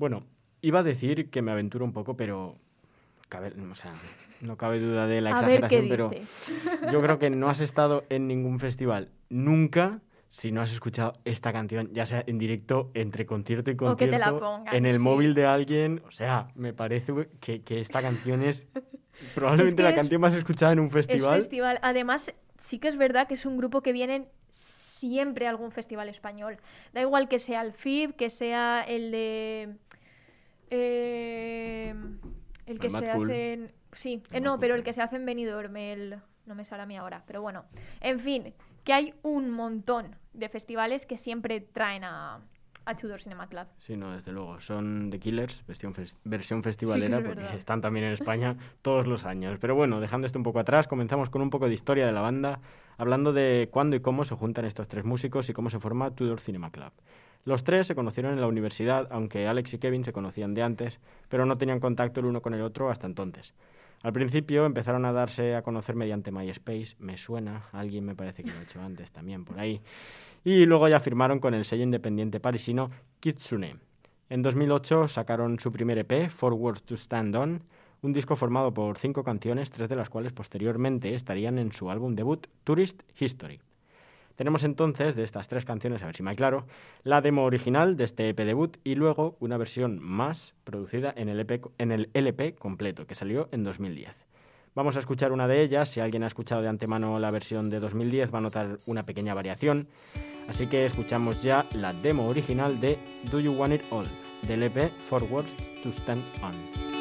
Bueno, iba a decir que me aventuro un poco, pero no cabe duda de la exageración, pero yo creo que no has estado en ningún festival nunca si no has escuchado esta canción, ya sea en directo, entre concierto y concierto, o que te la pongan, en el sí. móvil de alguien. O sea, me parece que esta canción es probablemente Es que la canción más escuchada en un festival. Es festival. Además, sí que es verdad que es un grupo que vienen siempre a algún festival español. Da igual que sea el FIB, que sea el de... el que se hace en... Sí, no, pero el que se hace en Benidorm, no me sale a mí ahora, pero bueno. En fin, que hay un montón de festivales que siempre traen a Tudor Cinema Club. Sí, no, desde luego. Son The Killers, versión festivalera, sí, porque están también en España todos los años. Pero bueno, dejando esto un poco atrás, comenzamos con un poco de historia de la banda, hablando de cuándo y cómo se juntan estos tres músicos y cómo se forma Tudor Cinema Club. Los tres se conocieron en la universidad, aunque Alex y Kevin se conocían de antes, pero no tenían contacto el uno con el otro hasta entonces. Al principio empezaron a darse a conocer mediante MySpace, me suena, alguien me parece que lo ha hecho antes también por ahí, y luego ya firmaron con el sello independiente parisino Kitsune. En 2008 sacaron su primer EP, 4 Words to Stand On, un disco formado por 5 canciones, 3 de las cuales posteriormente estarían en su álbum debut Tourist History. Tenemos entonces, de estas 3 canciones, a ver si me aclaro, la demo original de este EP debut y luego una versión más producida en el LP completo, que salió en 2010. Vamos a escuchar una de ellas. Si alguien ha escuchado de antemano la versión de 2010 va a notar una pequeña variación. Así que escuchamos ya la demo original de Do You Want It All, del EP 4 Words to Stand On.